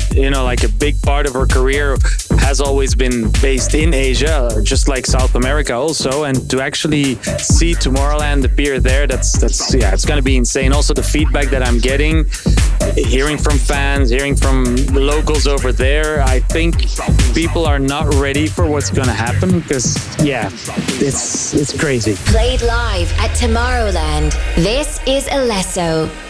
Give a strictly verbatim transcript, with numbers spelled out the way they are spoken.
you know, like a big part of her career has always been based in Asia, just like South America also. And to actually see Tomorrowland appear there, that's, that's yeah, it's going to be insane. Also, the feedback that I'm getting, hearing from fans, hearing from the locals over there, I think people are not ready for what's going to happen because, yeah, it's, it's crazy. Played live at Tomorrowland. This is Alesso.